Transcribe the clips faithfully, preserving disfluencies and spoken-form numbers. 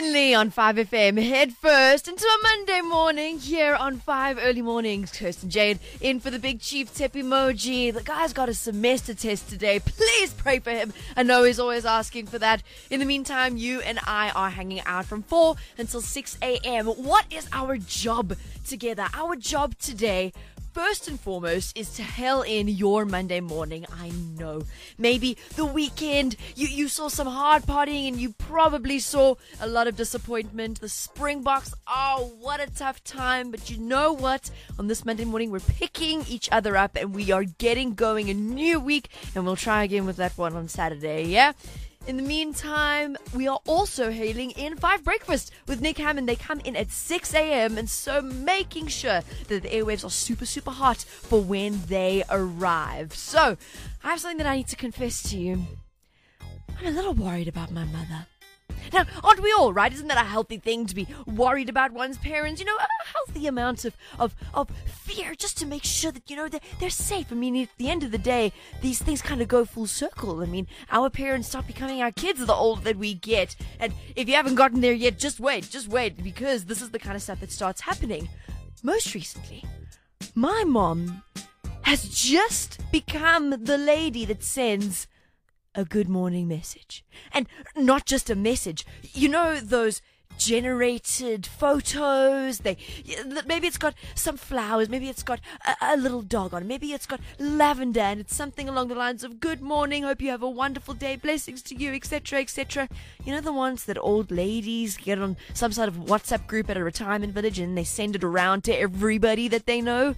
Finally on five F M, head first into a Monday morning here on five Early Mornings. Kirsten Jade in for the big chief tip emoji. The guy's got a semester test today. Please pray for him. I know he's always asking for that. In the meantime, you and I are hanging out from four until six a.m. What is our job together? Our job today, first and foremost, is to hell in your Monday morning. I know. Maybe the weekend, you, you saw some hard partying and you probably saw a lot of disappointment. The Springboks, oh, what a tough time. But you know what? On this Monday morning, we're picking each other up and we are getting going a new week. And we'll try again with that one on Saturday, yeah? In the meantime, we are also hailing in Five Breakfast with Nick Hammond. They come in at six a.m. and so making sure that the airwaves are super, super hot for when they arrive. So, I have something that I need to confess to you. I'm a little worried about my mother. Now, aren't we all, right? Isn't that a healthy thing to be worried about one's parents? You know, a healthy amount of, of, of fear just to make sure that, you know, they're, they're safe. I mean, at the end of the day, these things kind of go full circle. I mean, our parents start becoming our kids the older that we get. And if you haven't gotten there yet, just wait, just wait, because this is the kind of stuff that starts happening. Most recently, my mom has just become the lady that sends a good morning message. And not just a message. You know those generated photos? They maybe it's got some flowers, maybe it's got a, a little dog on it, maybe it's got lavender, and it's something along the lines of good morning, hope you have a wonderful day, blessings to you, etc, etc. You know the ones that old ladies get on some sort of WhatsApp group at a retirement village and they send it around to everybody that they know?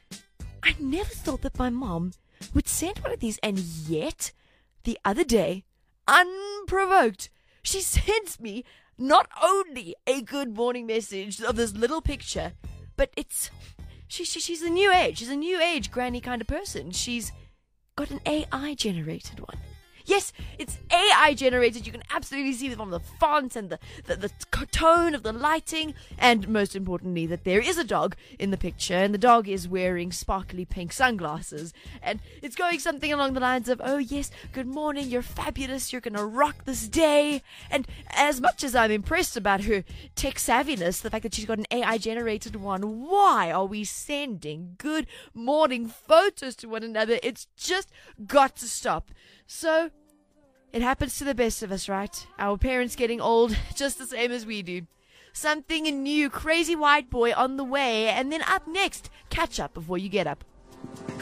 I never thought that my mom would send one of these, and yet the other day, unprovoked, she sends me not only a good morning message of this little picture, but it's she, she she's a new age. She's a new age granny kind of person. She's got an A I generated one. Yes, it's A I generated. You can absolutely see it from the font and the, the, the tone of the lighting. And most importantly, that there is a dog in the picture. And the dog is wearing sparkly pink sunglasses. And it's going something along the lines of, oh yes, good morning, you're fabulous, you're going to rock this day. And as much as I'm impressed about her tech savviness, the fact that she's got an A I generated one, why are we sending good morning photos to one another? It's just got to stop. So, it happens to the best of us, right? Our parents getting old just the same as we do. Something new, crazy white boy on the way, and then up next, catch up before you get up.